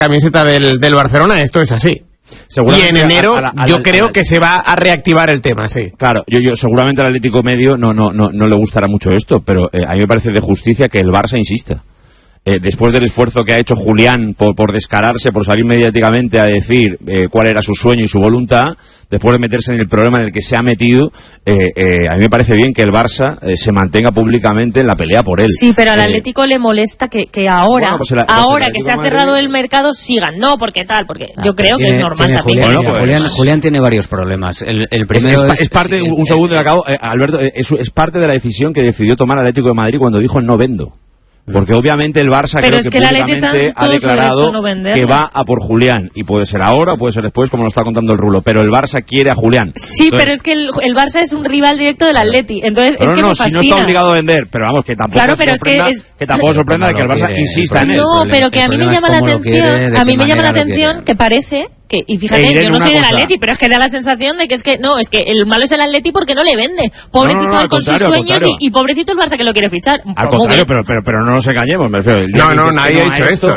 camiseta del Barcelona, esto es así. Y en enero yo creo que se va a reactivar el tema, sí. Claro, yo seguramente al Atlético medio no le gustará mucho esto, pero a mí me parece de justicia que el Barça insista. Después del esfuerzo que ha hecho Julián por descararse, por salir mediáticamente a decir cuál era su sueño y su voluntad, después de meterse en el problema en el que se ha metido, a mí me parece bien que el Barça se mantenga públicamente en la pelea por él. Sí, pero al Atlético le molesta que ahora, que se ha cerrado el mercado, sigan. No, porque yo creo que es normal también. Julián tiene varios problemas. El primero es parte, un segundo y acabo, Alberto, es parte de la decisión que decidió tomar el Atlético de Madrid cuando dijo no vendo. Porque obviamente el Barça pero creo que públicamente ha declarado que va a por Julián, y puede ser ahora o puede ser después, como lo está contando el Rulo, pero el Barça quiere a Julián. Sí, entonces, pero es que el Barça es un rival directo del Atleti, entonces pero es que no, me fascina. Si no está obligado a vender, pero vamos, que tampoco tampoco sorprenda de que el Barça insista en él. No, pero que a mí me llama la atención, que parece que, y fíjate, yo no soy del Atleti, pero es que da la sensación de que es que el malo es el Atleti porque no le vende. Pobrecito él con sus sueños y pobrecito el Barça que lo quiere fichar. Al contrario, pero no nos engañemos, me refiero. No, nadie ha dicho esto,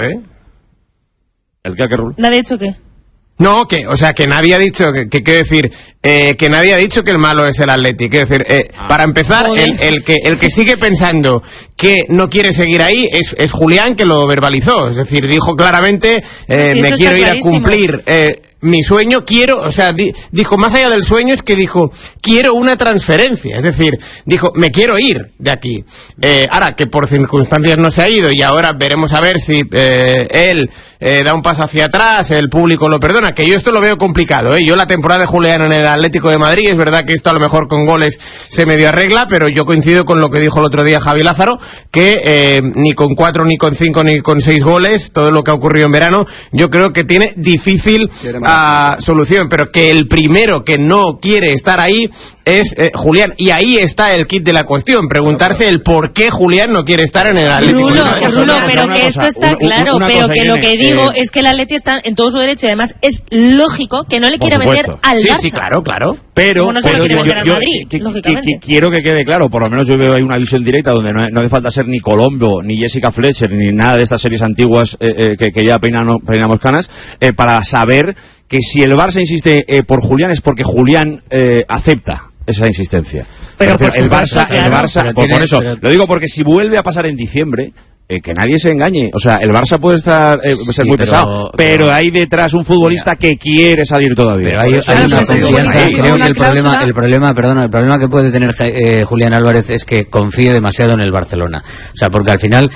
¿El qué, Rulo? ¿Nadie ha dicho qué? No, que nadie ha dicho, quiero decir, que nadie ha dicho que el malo es el Atleti. Quiero decir, para empezar, el que sigue pensando que no quiere seguir ahí es Julián, que lo verbalizó. Es decir, dijo claramente, me quiero ir a cumplir mi sueño, dijo, más allá del sueño, es que dijo, quiero una transferencia. Es decir, dijo, me quiero ir de aquí. Ahora, que por circunstancias no se ha ido, y ahora veremos a ver si él da un paso hacia atrás, el público lo perdona, que yo esto lo veo complicado, Yo la temporada de Julián en el Atlético de Madrid, es verdad que esto a lo mejor con goles se medio arregla, pero yo coincido con lo que dijo el otro día Javi Lázaro, que ni con 4, ni con 5, ni con 6 goles, todo lo que ha ocurrido en verano, yo creo que tiene difícil solución, pero que el primero que no quiere estar ahí es Julián, y ahí está el kit de la cuestión, preguntarse el por qué Julián no quiere estar en el Atlético de Madrid. Rulo, pero que esto está claro, pero que lo que digo es que el Atleti está en todo su derecho, y además es lógico que no le quiera vender al Barça. Sí, claro. Pero yo quiero que quede claro, por lo menos yo veo ahí una visión directa donde no hace falta ser ni Colombo, ni Jessica Fletcher, ni nada de estas series antiguas que ya peinamos canas, para saber que si el Barça insiste por Julián es porque Julián acepta esa insistencia. Pero el Barça, por eso, lo digo porque si vuelve a pasar en diciembre, que nadie se engañe, o sea, el Barça puede ser muy pesado, pero hay detrás un futbolista que quiere salir todavía. Pero hay una confianza, creo que el problema que puede tener Julián Álvarez es que confíe demasiado en el Barcelona. O sea, porque al final,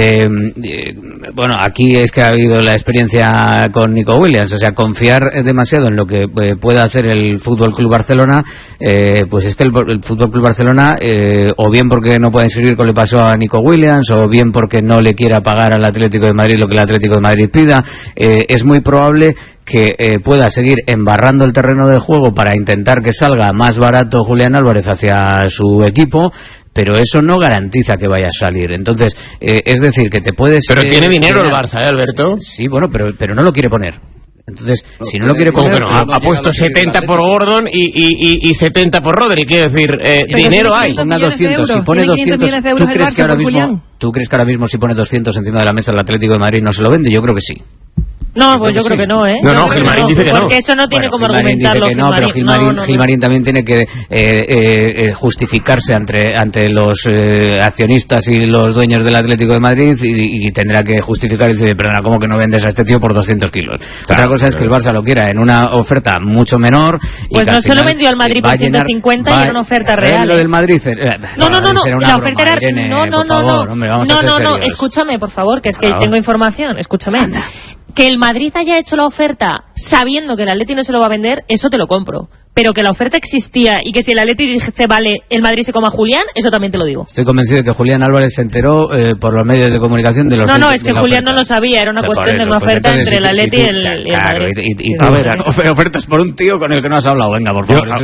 aquí es que ha habido la experiencia con Nico Williams, o sea, confiar demasiado en lo que pueda hacer el Fútbol Club Barcelona, pues es que el Fútbol Club Barcelona, o bien porque no puede seguir con lo que le pasó a Nico Williams, o bien porque no le quiera pagar al Atlético de Madrid lo que el Atlético de Madrid pida, es muy probable que pueda seguir embarrando el terreno de juego para intentar que salga más barato Julián Álvarez hacia su equipo, pero eso no garantiza que vaya a salir. Entonces, es decir, que te puedes... Pero tiene dinero el Barça, Alberto. Sí, bueno, pero no lo quiere poner. Entonces, si no lo quiere poner... ha puesto 70 por Gordon y 70 por Rodri, quiero decir, dinero hay. Ponga 200, si pone 200, ¿tú crees que ahora mismo si pone 200 encima de la mesa el Atlético de Madrid no se lo vende? Yo creo que sí. No, pues yo creo que no, No, Gilmarín dice que no. Porque eso no tiene como argumentarlo. Dice que no, pero Gilmarín también tiene que justificarse ante los accionistas y los dueños del Atlético de Madrid, y tendrá que justificar y decir, perdona, ¿cómo que no vendes a este tío por 200 kilos? Otra cosa es que el Barça lo quiera en una oferta mucho menor. Pues no se lo vendió al Madrid por 150 y era una oferta real. Lo del Madrid... No, la oferta era... No, escúchame, por favor, que es que tengo información, escúchame. Que el Madrid haya hecho la oferta sabiendo que el Atleti no se lo va a vender, eso te lo compro. Pero que la oferta existía y que si el Atleti dice, vale, el Madrid se coma a Julián, eso también te lo digo. Estoy convencido de que Julián Álvarez se enteró por los medios de comunicación de los... No, es que Julián no lo sabía, era una cuestión de una oferta entre el Atleti y el Madrid. Y tú ofertas por un tío con el que no has hablado, venga, por favor.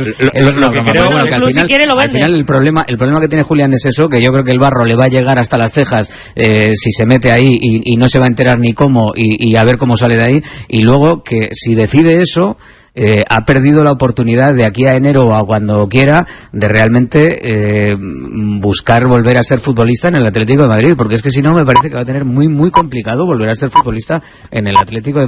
Al final el problema que tiene Julián es eso, que yo creo que el barro le va a llegar hasta las cejas si se mete ahí y no se va a enterar ni cómo y a ver cómo sale de ahí, y luego que si decide eso... ha perdido la oportunidad de aquí a enero o a cuando quiera de realmente buscar volver a ser futbolista en el Atlético de Madrid, porque es que si no me parece que va a tener muy complicado volver a ser futbolista en el Atlético de Madrid.